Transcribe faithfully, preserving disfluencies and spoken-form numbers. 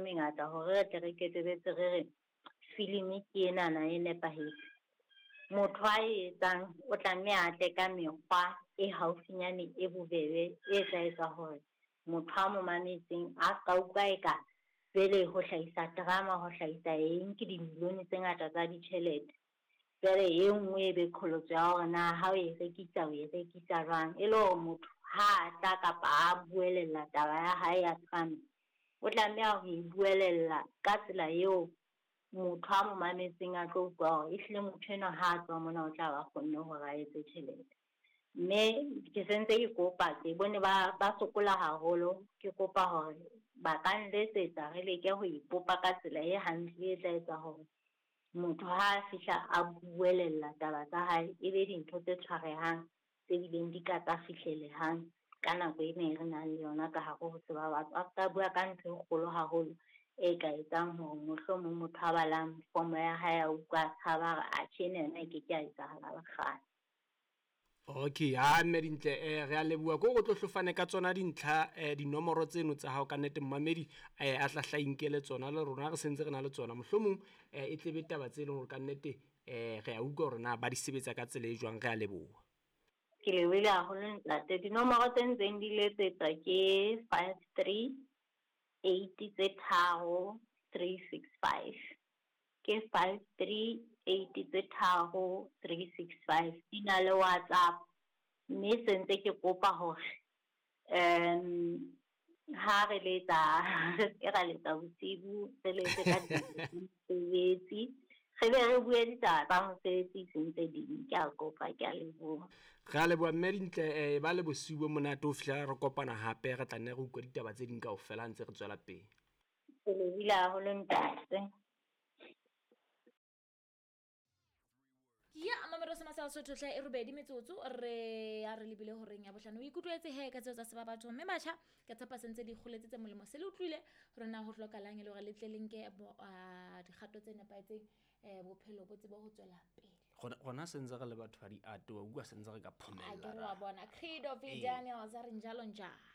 mengata hore re tle re ketebetse re re filimi ke enana e nepahetse. Motho a etsang o tlameha a tle ka mekgwa e haufinyane e bobebe e tla etsa hore motho a mo mametseng a ska utlwa eka jwale ho hlahisa drama ho hlahisa eng ke dimilione tse ngata tsa ditjhelete. Jwale e nngwe e be qholotso ya hore na ha o e rekisa o e rekisa jwang e le hore motho ha tla kapa a buelella taba ya hae ya drama o tlameha ho e buelella ka tsela eo motho a mo mametseng a tlo utlwa hore ehlile motho enwa ha a tswa mona o tla ba kgonne hore a etse tjhelete. Mme ke sentse ke kopa ke bone ba ba sokola haholo ke kopa hore ba ka nletsetsa re leke ho ipopa ka tsela e hantle e tla etsa hore motho ha a fihla a buelella taba tsa hae e be dintho tse tshwarehang tse bileng di ka tsa fihlelehang ka nako e ne re nang le yona ka hare ho tseba batho a ka bua ka ntho e kgolo haholo e ka etsang hore mohlomong motho a balang fomo ya hae a utlwa tshaba re a tjena ena ke ke a etsahala le kgale. Okay, ha mme dintle eh re a leboha go go tlo hlofane ka tsona dintlha eh dinomoro tseno tsa hao ka nnete mmamedi eh a tla hlainkele tsona le rona re sentse re na le tsona mohlomong eh e tlebe taba tse leng hore ka nnete eh re a utlwa hore na ba di sebetsa ka tsela e jwang re a leboha. Ke lebile haholo ntate dinomoro tse ntseng di letsetsa ke five three eight tse tharo three six five ke five three eight tse tharo three six five ina le WhatsApp mme sentse ke kopa hore um ha re letsa re ra letsa bosibu re letse ka ditsebisetsi re be re bue ditaba tsa mosebetsi sentse ding ke a kopa ke a leboha. Re a leboha mme dintle eh ba le bosiu monate o fihla re kopana hape re tla nne re utlwa ditaba tse ding kaofela ntse re tswela pele. Ke lebile haholo ntate. Ya mamero se masala sotho tla e robedi metsotso re ya re lebile horeng ya bohlano o ikutlwetse he ka tseo tsa seba batho mme matjha ka tsapa sentse di kgoletse tse molemo se le utlwile rona ho hlokalang e le gore le tlelenke a dikgato tse nepaetseng eh bophelo bo tsebo ho tswela pele gona gona sentse re le batho ba di art wa bua sentse re ka phomella a ke re wa bona credo vidania wa za re njalo njalo